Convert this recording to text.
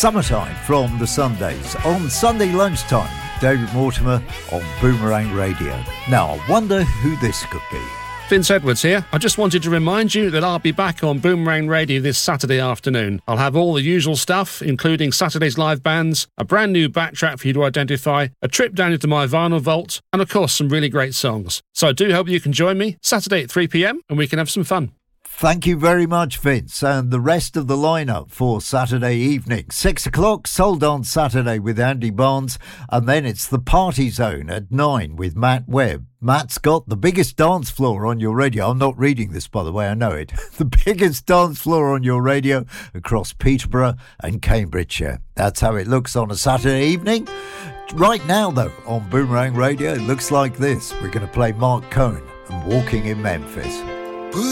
Summertime from the Sundays. On Sunday lunchtime, David Mortimer on Boomerang Radio. Now, I wonder who this could be. Vince Edwards here. I just wanted to remind you that I'll be back on Boomerang Radio this Saturday afternoon. I'll have all the usual stuff, including Saturday's live bands, a brand new backtrack for you to identify, a trip down into my vinyl vault, and of course some really great songs. So I do hope you can join me Saturday at 3 p.m. and we can have some fun. Thank you very much, Vince. And the rest of the lineup for Saturday evening. 6 o'clock, Sold on Saturday with Andy Barnes. And then it's the Party Zone at 9 with Matt Webb. Matt's got the biggest dance floor on your radio. I'm not reading this, by the way, I know it. The biggest dance floor on your radio across Peterborough and Cambridgeshire. That's how it looks on a Saturday evening. Right now, though, on Boomerang Radio, it looks like this. We're going to play Mark Cohen and Walking in Memphis.